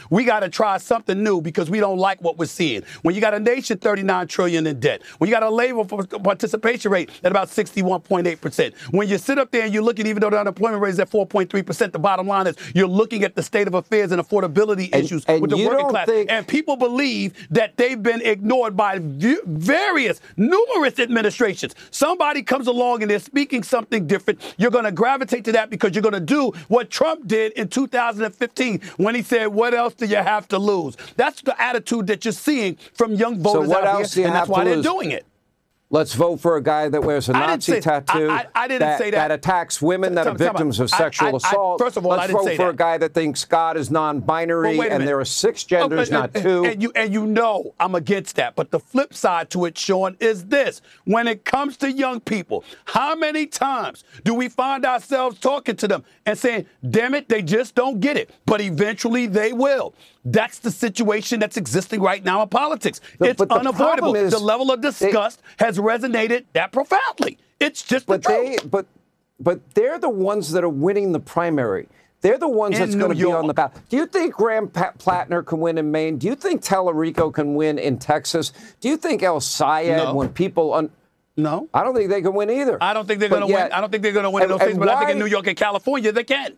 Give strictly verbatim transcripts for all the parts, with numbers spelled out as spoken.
we got to try something new because we don't like what we're seeing. When you got a nation thirty-nine trillion dollars in debt, when you got a labor participation rate at about sixty-one point eight percent, when you sit up there and you look at, even though the unemployment rate is at four point three percent, the bottom line is you're looking at the state of affairs and affordability and, issues and with the working class. Think- and people believe that they've been ignored by v- various, numerous administrations. Somebody comes along and they're speaking something different. You're going to gravitate to that because you're going to do what Trump did in two thousand fifteen when he said, what else do you have to lose? That's the attitude that you're seeing from young voters so what out else here, do you and have that's why to they're lose? doing it. Let's vote for a guy that wears a Nazi say, tattoo. I, I, I didn't that, say that. That attacks women that Tell- are tell me, victims of I- sexual I- I- assault. first of all, Let's I didn't vote say for that. a guy that thinks God is non-binary Well, and there are six genders, Oh, not and, two. And you, and you know I'm against that. But the flip side to it, Sean, is this. When it comes to young people, how many times do we find ourselves talking to them and saying, damn it, they just don't get it. But eventually they will. That's the situation that's existing right now in politics. The, it's but the unavoidable. problem is the level of disgust they, has resonated that profoundly. It's just but the truth. They, but, but they're the ones that are winning the primary. They're the ones In that's going to be York. on the ballot. Do you think Graham Plattner can win in Maine? Do you think Tallarico can win in Texas? Do you think El Sayed, No. when people... Un- No. I don't think they can win either. I don't think they're going to win. I don't think they're going to win in and, those states, but why, I think in New York and California they can.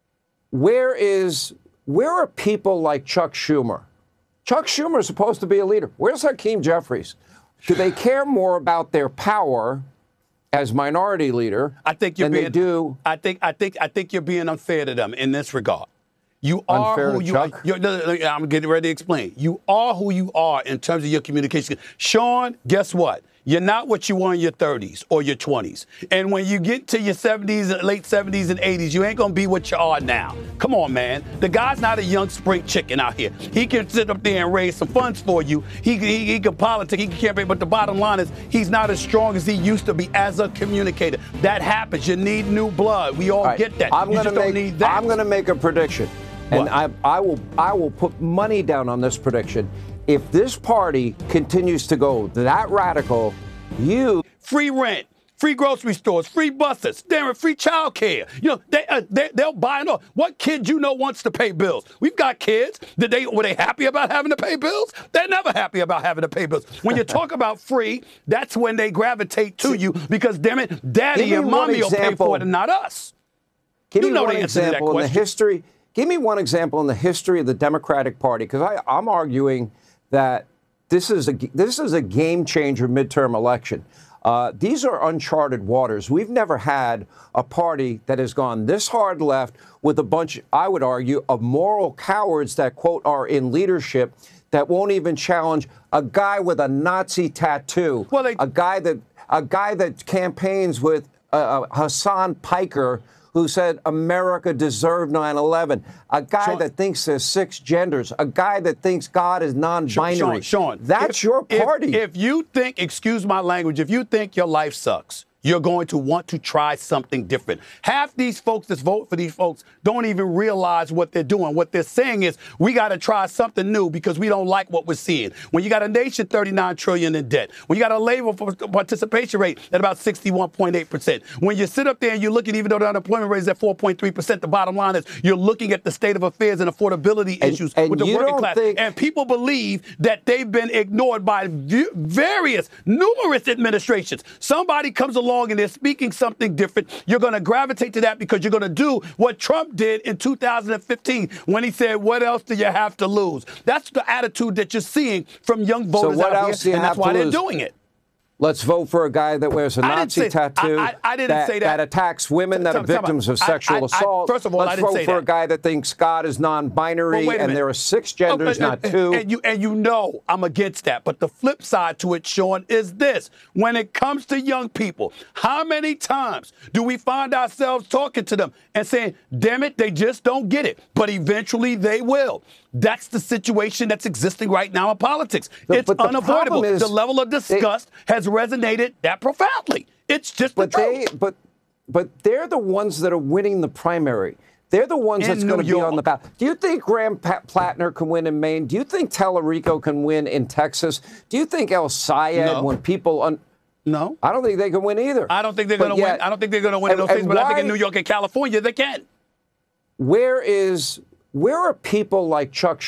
Where is... Where are people like Chuck Schumer? Chuck Schumer is supposed to be a leader. Where's Hakeem Jeffries? Do they care more about their power as minority leader I think you're than being, they do? I think I think I think you're being unfair to them in this regard. You are Unfair who to you Chuck? are. You're, no, no, no, I'm getting ready to explain. You are who you are in terms of your communication. Sean, guess what? You're not what you were in your thirties or your twenties. And when you get to your seventies, late seventies and eighties, you ain't going to be what you are now. Come on, man. The guy's not a young spring chicken out here. He can sit up there and raise some funds for you. He, he, he can politic, he can campaign, but the bottom line is he's not as strong as he used to be as a communicator. That happens. You need new blood. We all, All right, get that. I'm you gonna just make, don't need that. I'm going to make a prediction. And What? I, I will I will put money down on this prediction. If this party continues to go that radical, you Free rent, free grocery stores, free buses, damn it, free child care. You know, they, uh, they, they'll buy it all. What kid you know wants to pay bills? We've got kids. Did they, were they happy about having to pay bills? They're never happy about having to pay bills. When you talk about free, that's when they gravitate to you because, damn it, daddy Give me and one mommy will pay example. for it and not us. give You me know one the answer to that example in the question. history. Give me one example in the history of the Democratic Party, because I'm arguing that this is a this is a game changer midterm election. Uh, these are uncharted waters. We've never had a party that has gone this hard left with a bunch, I would argue, of moral cowards that, quote, are in leadership that won't even challenge a guy with a Nazi tattoo, Well, they- a guy that a guy that campaigns with uh, Hassan Piker, who said America deserved nine eleven, a guy Sean, that thinks there's six genders, a guy that thinks God is non-binary. Sean, Sean, That's if- your if- party. If, you think, excuse my language, if you think your life sucks, you're going to want to try something different. Half these folks that vote for these folks don't even realize what they're doing. What they're saying is, we got to try something new because we don't like what we're seeing. When you got a nation thirty-nine trillion dollars in debt, when you got a labor participation rate at about sixty-one point eight percent, when you sit up there and you look at, even though the unemployment rate is at four point three percent, the bottom line is you're looking at the state of affairs and affordability And- issues and with the you working don't class. think- And people believe that they've been ignored by v- various, numerous administrations. Somebody comes along and they're speaking something different. You're going to gravitate to that because you're going to do what Trump did in two thousand fifteen when he said, what else do you have to lose? That's the attitude that you're seeing from young voters what out else do here, you and that's have to why they're lose? doing it. Let's vote for a guy that wears a I didn't Nazi say- tattoo I- I- I didn't that, say that. attacks women that Tell- are tell me, victims of I- sexual I- I- assault. first of all, I Let's didn't vote say for that. a guy that thinks God is non-binary Well, wait a and minute. there are six genders, Oh, not and, two. And you and you know I'm against that. But the flip side to it, Sean, is this. When it comes to young people, how many times do we find ourselves talking to them and saying, damn it, they just don't get it. But eventually they will. That's the situation that's existing right now in politics. The- It's but the unavoidable. problem is the level of disgust has resonated that profoundly. It's just the But they, truth. but, but they're the ones that are winning the primary. They're the ones In that's going to New be on York. the ballot. Do you think Graham Pa- Plattner can win in Maine? Do you think Tallarico can win in Texas? Do you think El Sayed, No. when people, un- No. I don't think they can win either. I don't think they're But going to win. yet- I don't think they're going to win in and- those states, and but I think in why- New York and California they can. Where is where are people like Chuck